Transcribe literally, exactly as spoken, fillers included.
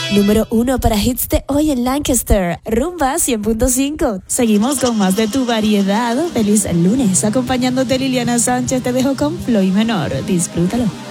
Número uno para hits de hoy en Lancaster, Rumba cien punto cinco. Seguimos con más de tu variedad. Feliz lunes, acompañándote Liliana Sánchez. Te dejo con Floyd Menor. Disfrútalo.